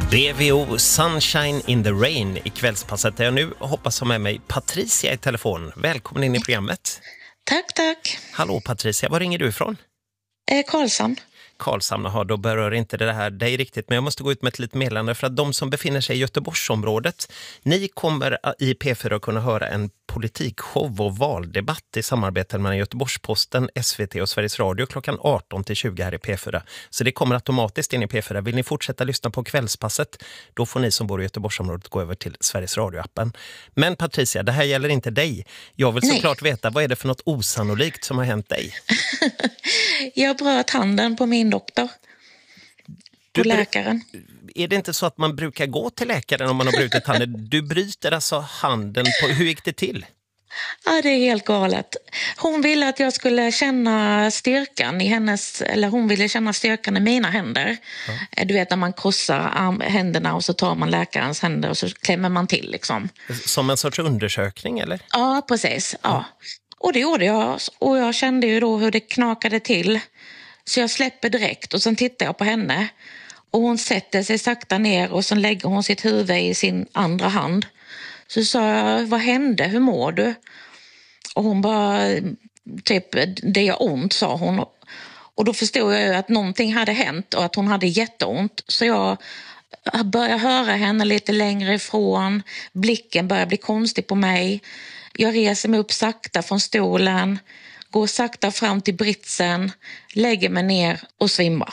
DVO Sunshine in the Rain i kvällspasset där jag nu hoppas ha med mig Patricia i telefon. Välkommen in i programmet. Tack. Hallå Patricia, var ringer du ifrån? Karlshamn. Karlshamn, då berör inte det här dig riktigt, men jag måste gå ut med ett litet meddelande för att de som befinner sig i Göteborgsområdet, ni kommer i P4 att kunna höra en politikshow och valdebatt i samarbete mellan Göteborgsposten, SVT och Sveriges Radio klockan 18-20 här i P4. Så det kommer automatiskt in i P4. Vill ni fortsätta lyssna på kvällspasset, då får ni som bor i Göteborgsområdet gå över till Sveriges Radio-appen. Men Patricia, det här gäller inte dig. Jag vill såklart veta, vad är det för något osannolikt som har hänt dig? Jag bröt handen på min doktor. På läkaren. Är det inte så att man brukar gå till läkaren om man har brutit handen? Du bryter alltså handen på... Hur gick det till? Ja, det är helt galet. Hon ville att jag skulle känna styrkan i hennes... Eller hon ville känna styrkan i mina händer. Ja. Du vet när man krossar händerna och så tar man läkarens händer och så klämmer man till liksom. Som en sorts undersökning eller? Ja, precis. Ja. Och det gjorde jag. Och jag kände ju då hur det knakade till. Så jag släpper direkt och sen tittar jag på henne. Och hon sätter sig sakta ner och sen lägger hon sitt huvud i sin andra hand. Så sa jag, vad hände? Hur mår du? Och hon bara, typ, det gör ont, sa hon. Och då förstod jag ju att någonting hade hänt och att hon hade jätteont. Så jag började höra henne lite längre ifrån. Blicken börjar bli konstig på mig. Jag reser mig upp sakta från stolen. Går sakta fram till britsen. Lägger mig ner och svimmar.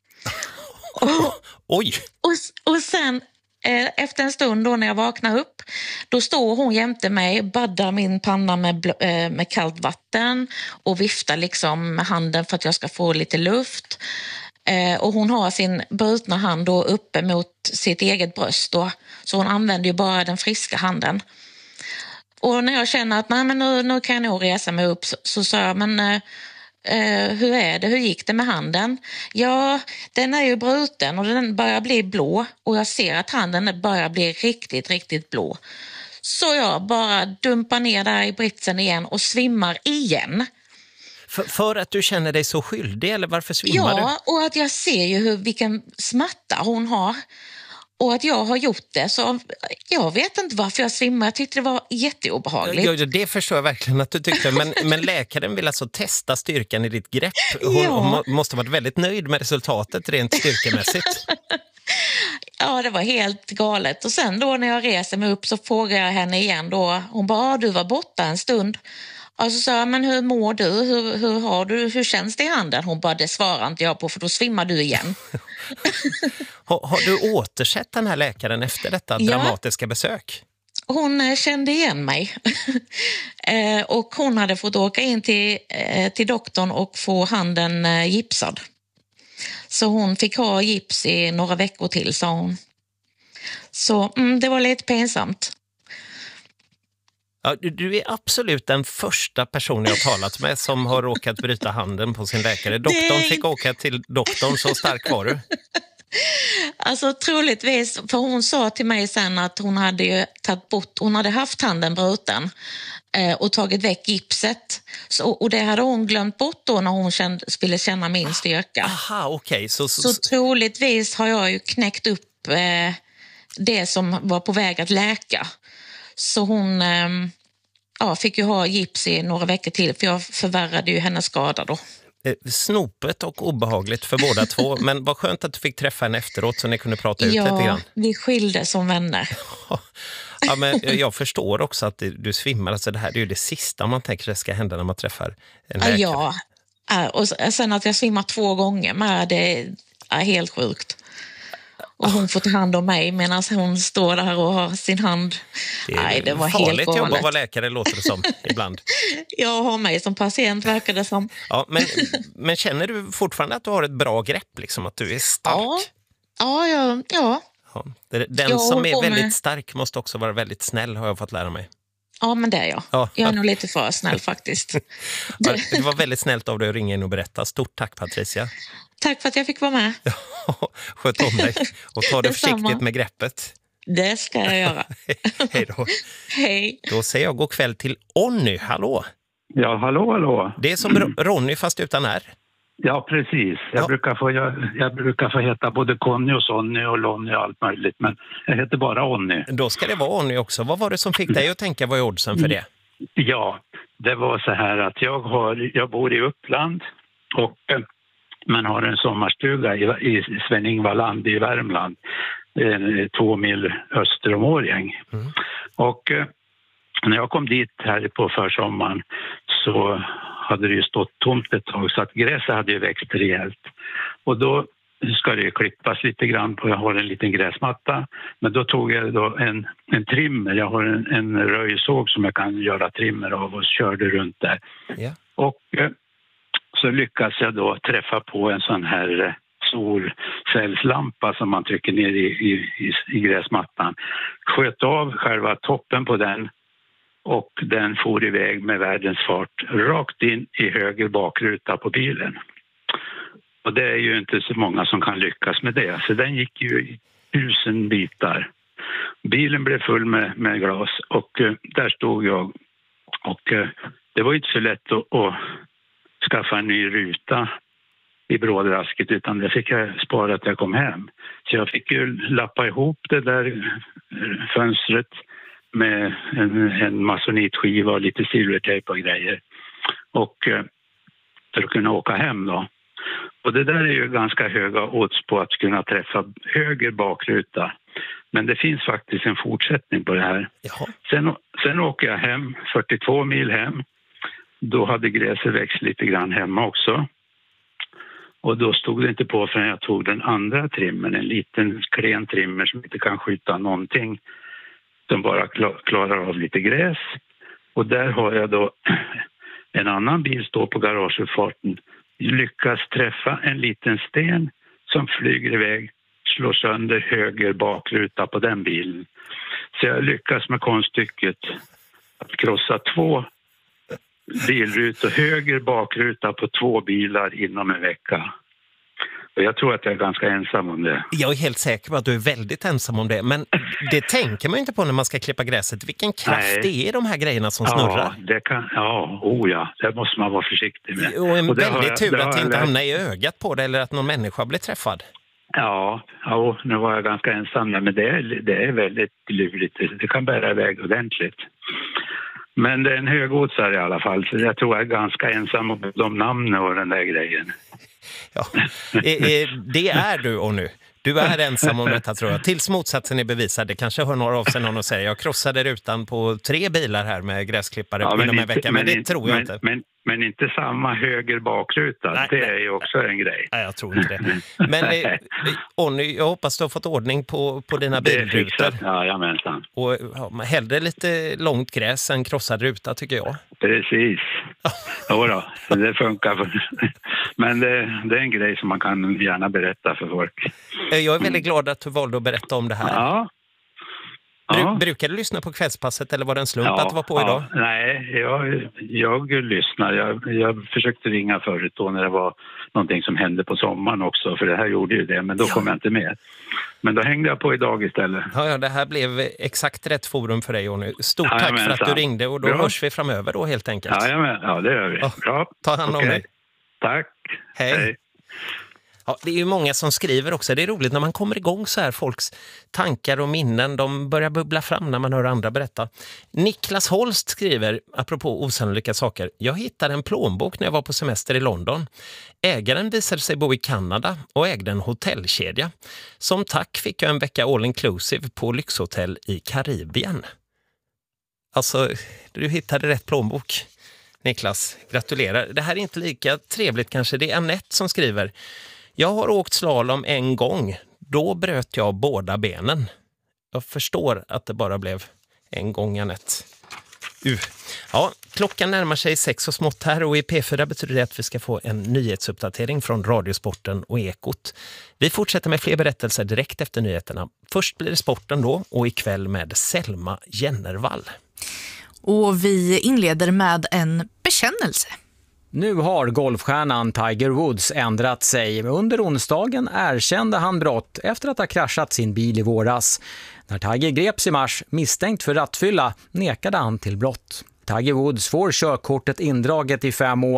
Oj! Och sen efter en stund då när jag vaknar upp, då står hon jämte mig, baddar min panna med kallt vatten och viftar liksom med handen för att jag ska få lite luft. Och hon har sin brutna hand då uppe mot sitt eget bröst då, så hon använder ju bara den friska handen. Och när jag känner att nej, men nu kan jag nog resa mig upp så sa jag, men hur är det? Hur gick det med handen? Ja, den är ju bruten och den börjar bli blå och jag ser att handen börjar bli riktigt, riktigt blå. Så jag bara dumpar ner där i britsen igen och svimmar igen. För att du känner dig så skyldig eller varför svimmar du? Ja, och att jag ser ju vilken smärta hon har. Och att jag har gjort det, så jag vet inte varför jag svimmar. Jag tyckte det var jätteobehagligt. Ja, det förstår jag verkligen att du tyckte. Men läkaren vill alltså testa styrkan i ditt grepp. Hon måste ha varit väldigt nöjd med resultatet rent styrkemässigt. Ja, det var helt galet. Och sen då när jag reser mig upp så frågar jag henne igen då. Hon bara, du var borta en stund. Och så sa jag, men hur mår du? Hur har du? Hur känns det i handen? Hon bara, det svarar inte jag på för då svimmar du igen. Har du återsett den här läkaren efter detta dramatiska besök? Hon kände igen mig. Och hon hade fått åka in till doktorn och få handen gipsad. Så hon fick ha gips i några veckor till, sa hon. Så det var lite pinsamt. Ja, du är absolut den första personen jag har talat med som har råkat bryta handen på sin läkare. Doktorn fick åka till doktorn, så stark var du. Alltså troligtvis, för hon sa till mig sen att hon hade ju hon hade haft handen bruten och tagit väck gipset. Och det hade hon glömt bort då när hon ville känna min styrka. Aha, okej. Så troligtvis har jag ju knäckt upp det som var på väg att läka. Så hon fick ju ha gips i några veckor till för jag förvärrade ju hennes skada då. Snopet och obehagligt för båda två, men vad skönt att du fick träffa henne efteråt så ni kunde prata ut lite grann. Ja, vi skilde som vänner. Ja, men jag förstår också att du svimmar. Alltså det här är ju det sista man tänker det ska hända när man träffar en läkare. Ja, och sen att jag svimmar 2 gånger med det är helt sjukt. Och hon får ta hand om mig medan hon står där och har sin hand. Det var helt farligt galet. jobb att vara läkare, låter det som ibland. Jag har mig som patient, verkar det som. Ja, men känner du fortfarande att du har ett bra grepp, liksom, att du är stark? Ja. Den som är väldigt stark måste också vara väldigt snäll, har jag fått lära mig. Ja, men det är jag. Ja. Jag är nog lite för snäll faktiskt. Det var väldigt snällt av dig att ringa in och berätta. Stort tack, Patricia. Tack för att jag fick vara med. Sköt om dig och ta det försiktigt med greppet. Det ska jag göra. Hej då. Hej. Då säger jag god kväll till Onny. Hallå. Ja, hallå. Det är som Ronny fast utan R. Ja, precis. Jag brukar få heta både Conny och Sonny och Lonny och allt möjligt, men jag heter bara Onni. Då ska det vara Onni också. Vad var det som fick dig att tänka, vad är oddsen för det? Ja, det var så här att jag bor i Uppland och man har en sommarstuga i Sven-Ingvarland i Värmland, 2 mil öster om Årjäng. Och när jag kom dit här på försommaren så hade det ju stått tomt ett tag, så att gräset hade ju växt rejält. Och då ska det ju klippas lite grann på, jag har en liten gräsmatta, men då tog jag då en trimmer, jag har en röjsåg som jag kan göra trimmer av och körde runt där. Yeah. Och så lyckas jag då träffa på en sån här solcellslampa som man trycker ner i gräsmattan. Sköt av själva toppen på den och den for iväg med världens fart rakt in i höger bakruta på bilen. Och det är ju inte så många som kan lyckas med det. Så den gick ju i 1000 bitar. Bilen blev full med glas och där stod jag. Och det var inte så lätt att skaffa en ny ruta i brådrasket, utan det fick jag spara att jag kom hem. Så jag fick ju lappa ihop det där fönstret med en masonitskiva och lite silvertejp och grejer. Och för att kunna åka hem då. Och det där är ju ganska höga odds på att kunna träffa höger bakruta. Men det finns faktiskt en fortsättning på det här. Sen åker jag hem, 42 mil hem. Då hade gräset växt lite grann hemma också. Och då stod det inte på förrän jag tog den andra trimmen. En liten klen trimmer som inte kan skjuta någonting. Som bara klarar av lite gräs. Och där har jag då en annan bil står på garageuppfarten. Lyckas träffa en liten sten som flyger iväg. Slår sönder höger bakruta på den bilen. Så jag lyckas med konststycket att krossa 2 bilrutor, höger bakruta på 2 bilar inom en vecka. Och jag tror att jag är ganska ensam om det. Jag är helt säker på att du är väldigt ensam om det. Men det tänker man inte på när man ska klippa gräset. Vilken kraft det är de här grejerna som snurrar. Det måste man vara försiktig med. Och en väldigt tur att det inte hamnar i ögat på det eller att någon människa blir träffad. Ja, nu var jag ganska ensam. Men det är väldigt lurigt. Det kan bära iväg ordentligt. Men det är en högoddsare i alla fall. Så jag tror jag är ganska ensam om de namnen och den där grejen. Ja, det är du och nu. Du är ensam om detta, tror jag. Tills motsatsen är bevisad. Det kanske hör några av sig någon och säger jag krossade rutan på 3 bilar här med gräsklippare inom en vecka. Men det tror jag inte. Men inte samma höger bakruta. Nej, det är ju också en grej. Nej, jag tror inte det. Men Onni, jag hoppas du har fått ordning på dina bilrutor. Ja, jamensan. Och hellre lite långt gräs än krossad ruta, tycker jag. Precis. Jodå, det funkar. Men det är en grej som man kan gärna berätta för folk. Jag är väldigt glad att du valde att berätta om det här. Ja. Brukar du lyssna på kvällspasset eller var det en slump att det var på idag? Nej, jag lyssnar. Jag försökte ringa förut då när det var någonting som hände på sommaren också. För det här gjorde ju det, men då kom jag inte med. Men då hängde jag på idag istället. Ja, det här blev exakt rätt forum för dig, Jonny. Stort tack för att du ringde och då hörs vi framöver då helt enkelt. Ja, det gör vi. Bra. Ta hand om dig. Tack. Hej. Ja, det är ju många som skriver också. Det är roligt när man kommer igång så här. Folks tankar och minnen, de börjar bubbla fram när man hör andra berätta. Niklas Holst skriver, apropå osannolika saker. Jag hittade en plånbok när jag var på semester i London. Ägaren visade sig bo i Kanada och ägde en hotellkedja. Som tack fick jag en vecka all inclusive på lyxhotell i Karibien. Alltså, du hittade rätt plånbok. Niklas, gratulerar. Det här är inte lika trevligt kanske. Det är Annette som skriver. Jag har åkt slalom en gång. Då bröt jag båda benen. Jag förstår att det bara blev en gång, Annette. Ja, klockan närmar sig 6 och smått här och i P4 betyder det att vi ska få en nyhetsuppdatering från Radiosporten och Ekot. Vi fortsätter med fler berättelser direkt efter nyheterna. Först blir det sporten då och ikväll med Selma Jennervall. Och vi inleder med en bekännelse. Nu har golfstjärnan Tiger Woods ändrat sig. Under onsdagen erkände han brott efter att ha kraschat sin bil i våras. När Tiger greps i mars misstänkt för rattfylla nekade han till brott. Tiger Woods får körkortet indraget i 5 år.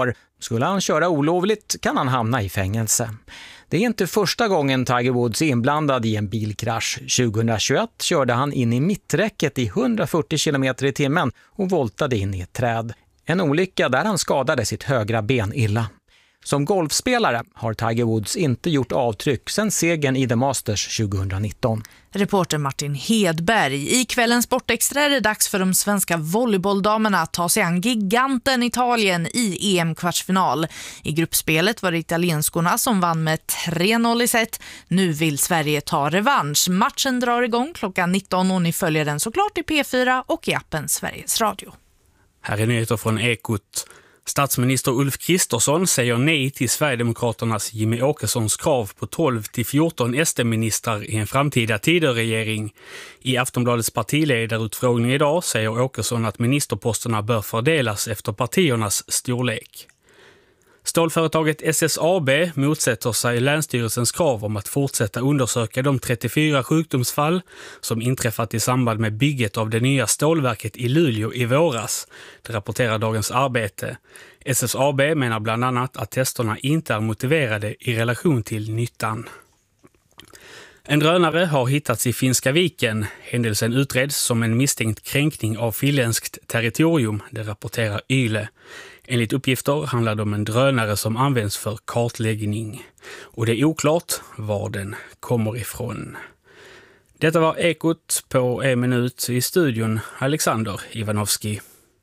Skulle han köra olovligt kan han hamna i fängelse. Det är inte första gången Tiger Woods är inblandad i en bilkrasch. 2021 körde han in i mitträcket i 140 km i timmen och voltade in i ett träd. En olycka där han skadade sitt högra ben illa. Som golfspelare har Tiger Woods inte gjort avtryck sedan segern i The Masters 2019. Reporter Martin Hedberg. I kvällens Sportextra är det dags för de svenska volleybolldamerna att ta sig an giganten Italien i EM-kvartsfinal. I gruppspelet var det italienskorna som vann med 3-0 i set. Nu vill Sverige ta revansch. Matchen drar igång klockan 19 och ni följer den såklart i P4 och i appen Sveriges Radio. Här är nyheter från Ekot. Statsminister Ulf Kristersson säger nej till Sverigedemokraternas Jimmy Åkessons krav på 12-14 SD-ministrar i en framtida Tidöregering. I Aftonbladets partiledarutfrågning idag säger Åkesson att ministerposterna bör fördelas efter partiernas storlek. Stålföretaget SSAB motsätter sig Länsstyrelsens krav om att fortsätta undersöka de 34 sjukdomsfall som inträffat i samband med bygget av det nya stålverket i Luleå i våras. Det rapporterar Dagens Arbete. SSAB menar bland annat att testerna inte är motiverade i relation till nyttan. En drönare har hittats i Finska viken. Händelsen utreds som en misstänkt kränkning av finländskt territorium, det rapporterar Yle. Enligt uppgifter handlar det om en drönare som används för kartläggning. Och det är oklart var den kommer ifrån. Detta var Ekot på en minut i studion. Alexander Ivanovski.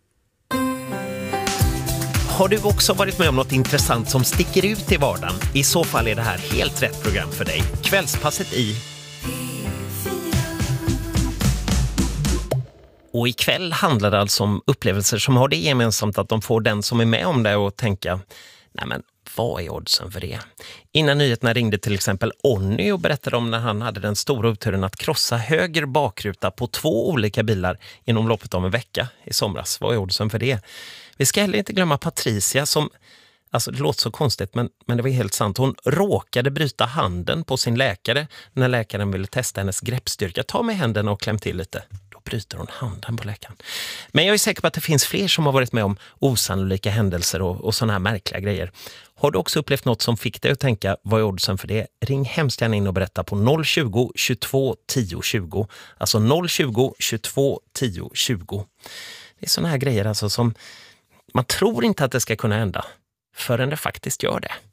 Har du också varit med om något intressant som sticker ut i vardagen? I så fall är det här helt rätt program för dig. Kvällspasset i... Och ikväll handlar det alltså om upplevelser som har det gemensamt att de får den som är med om det och tänka, nej men vad är oddsen för det? Innan nyheterna ringde till exempel Onny och berättade om när han hade den stora oturen att krossa höger bakruta på 2 olika bilar inom loppet av en vecka i somras. Vad är oddsen för det? Vi ska heller inte glömma Patricia som, alltså det låter så konstigt men det var helt sant. Hon råkade bryta handen på sin läkare när läkaren ville testa hennes greppstyrka. Ta med händerna och kläm till lite. Bryter hon handen på läkaren. Men jag är säker på att det finns fler som har varit med om osannolika händelser och sådana här märkliga grejer. Har du också upplevt något som fick dig att tänka, vad är oddsen för det? Ring hemskt gärna in och berätta på 020 22 10 20. Alltså 020 22 10 20. Det är sådana här grejer alltså som man tror inte att det ska kunna hända förrän det faktiskt gör det.